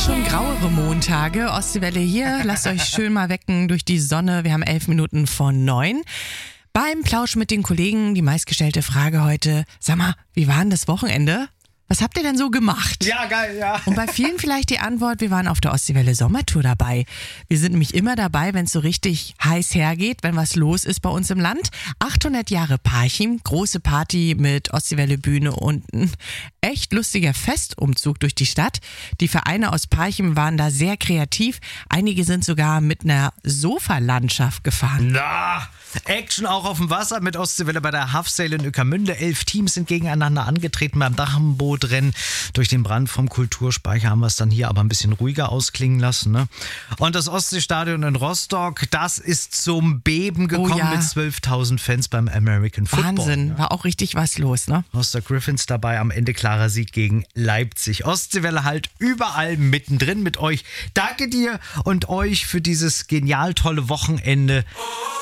schon grauere Montage. Ostseewelle hier. Lasst euch schön mal wecken durch die Sonne. Wir haben 11 Minuten vor 9. Beim Plausch mit den Kollegen die meistgestellte Frage heute. Sag mal, wie war denn das Wochenende? Was habt ihr denn so gemacht? Ja, geil, ja. Und bei vielen vielleicht die Antwort, wir waren auf der Ostseewelle Sommertour dabei. Wir sind nämlich immer dabei, wenn es so richtig heiß hergeht, wenn was los ist bei uns im Land. 800 Jahre Parchim, große Party mit Ostseewelle Bühne und ein echt lustiger Festumzug durch die Stadt. Die Vereine aus Parchim waren da sehr kreativ. Einige sind sogar mit einer Sofalandschaft gefahren. Na, Action auch auf dem Wasser mit Ostseewelle bei der Half Sail in Ueckermünde. 11 Teams sind gegeneinander angetreten beim Dachbootrennen. Durch den Brand vom Kulturspeicher haben wir es dann hier aber ein bisschen ruhiger ausklingen lassen. Ne? Und das Ostseestadion in Rostock, das ist zum Beben gekommen mit 12.000 Fans beim American Football. Wahnsinn, Ne? war auch richtig was los, ne? Rostock Griffins dabei, am Ende klarer Sieg gegen Leipzig. Ostseewelle halt überall mittendrin mit euch. Danke dir und euch für dieses genial tolle Wochenende.